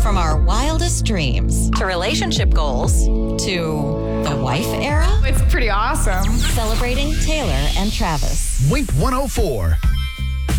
From our wildest dreams to relationship goals to the wife era. It's pretty awesome. Celebrating Taylor and Travis. Wink 104.